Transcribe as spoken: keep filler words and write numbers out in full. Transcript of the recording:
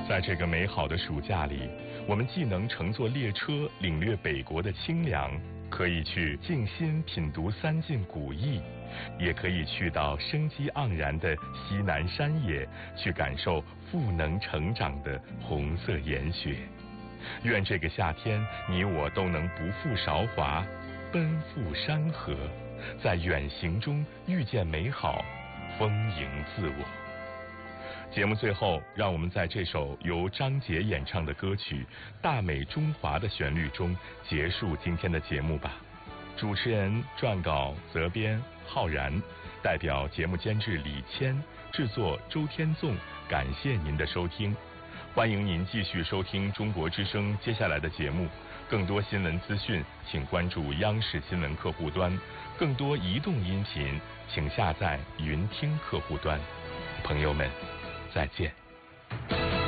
在这个美好的暑假里，我们既能乘坐列车领略北国的清凉，可以去静心品读三晋古意，也可以去到生机盎然的西南山野，去感受赋能成长的红色岩雪。愿这个夏天，你我都能不负韶华，奔赴山河，在远行中遇见美好，丰盈自我。节目最后，让我们在这首由张杰演唱的歌曲《大美中华》的旋律中结束今天的节目吧。主持人、撰稿、责编浩然，代表节目监制李谦，制作周天纵，感谢您的收听。欢迎您继续收听中国之声接下来的节目。更多新闻资讯，请关注央视新闻客户端；更多移动音频，请下载云听客户端。朋友们，再见。